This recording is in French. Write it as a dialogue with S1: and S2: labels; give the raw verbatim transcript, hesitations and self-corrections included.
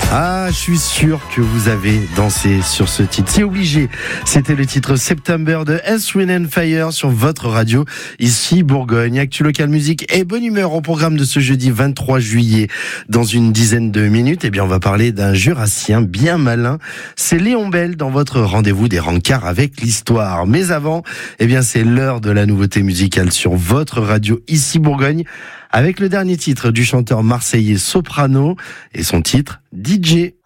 S1: Ah, je suis sûr que vous avez dansé sur ce titre. C'est obligé. C'était le titre September de Earth, Wind and Fire sur votre radio. Ici, Bourgogne. Actu Local Musique et bonne humeur au programme de ce jeudi vingt-trois juillet. Dans une dizaine de minutes, eh bien, on va parler d'un jurassien bien malin. C'est Léon Bell dans votre rendez-vous des rencarts avec l'histoire. Mais avant, eh bien, c'est l'heure de la nouveauté musicale sur votre radio ici, Bourgogne. Avec le dernier titre du chanteur marseillais Soprano et son titre D J.